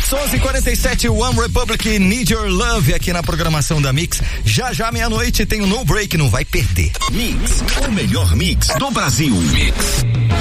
Mix 11:47, One Republic, Need Your Love aqui na programação da Mix. Já meia-noite tem um No Break, não vai perder. Mix, o melhor mix do Brasil. Mix.